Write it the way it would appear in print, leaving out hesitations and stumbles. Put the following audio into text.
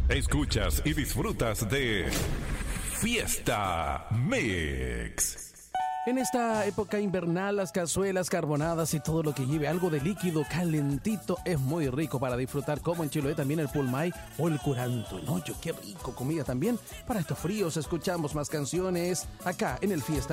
Escuchas y disfrutas de Fiesta Mix. En esta época invernal, las cazuelas, carbonadas y todo lo que lleve algo de líquido calentito es muy rico para disfrutar, como en Chiloé también el pulmay o el curanto. No, qué rico comida también. Para estos fríos escuchamos más canciones acá en el Fiesta